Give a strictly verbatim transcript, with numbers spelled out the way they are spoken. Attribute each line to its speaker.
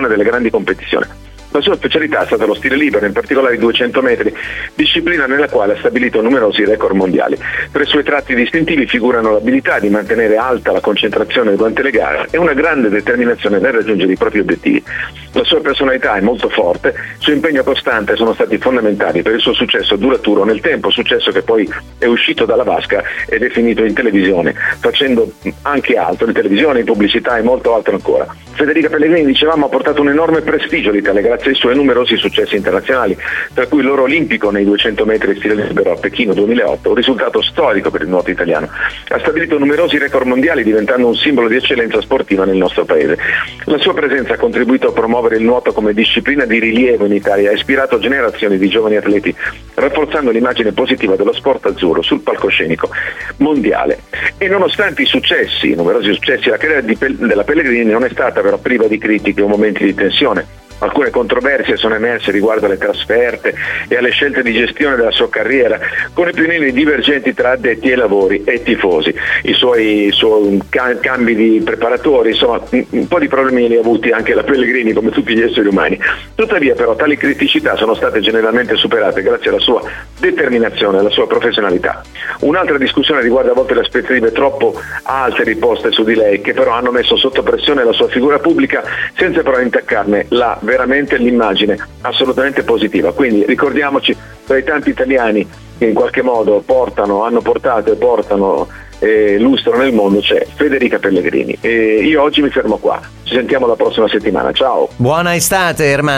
Speaker 1: partecipazione delle grandi competizioni. La sua specialità è stata lo stile libero, in particolare i duecento metri, disciplina nella quale ha stabilito numerosi record mondiali. Tra i suoi tratti distintivi figurano l'abilità di mantenere alta la concentrazione durante le gare e una grande determinazione nel raggiungere i propri obiettivi. La sua personalità è molto forte, il suo impegno costante sono stati fondamentali per il suo successo duraturo nel tempo, successo che poi è uscito dalla vasca ed è finito in televisione, facendo anche altro in televisione, in pubblicità e molto altro ancora. Federica Pellegrini, dicevamo, ha portato un enorme prestigio all'Italia grazie ai suoi numerosi successi internazionali, tra cui l'oro olimpico nei duecento metri stile libero a Pechino duemilaotto, un risultato storico per il nuoto italiano. Ha stabilito numerosi record mondiali diventando un simbolo di eccellenza sportiva nel nostro paese. La sua presenza ha contribuito a promuovere il nuoto come disciplina di rilievo in Italia, ha ispirato generazioni di giovani atleti, rafforzando l'immagine positiva dello sport azzurro sul palcoscenico mondiale. E nonostante i successi, i numerosi successi, la carriera di Pel- della Pellegrini non è stata però priva di critiche o momenti di tensione. Alcune controversie sono emerse riguardo alle trasferte e alle scelte di gestione della sua carriera, con opinioni divergenti tra addetti ai lavori e tifosi. I suoi, i suoi cambi di preparatori, insomma, un po' di problemi li ha avuti anche la Pellegrini, come tutti gli esseri umani. Tuttavia però tali criticità sono state generalmente superate grazie alla sua determinazione e alla sua professionalità. Un'altra discussione riguarda a volte le aspettative troppo alte riposte su di lei, che però hanno messo sotto pressione la sua figura pubblica senza però intaccarne la veramente l'immagine assolutamente positiva. Quindi ricordiamoci, tra i tanti italiani che in qualche modo portano, hanno portato e portano eh, lustro nel mondo, c'è Federica Pellegrini. E io oggi mi fermo qua, ci sentiamo la prossima settimana, ciao.
Speaker 2: Buona estate Ermanno.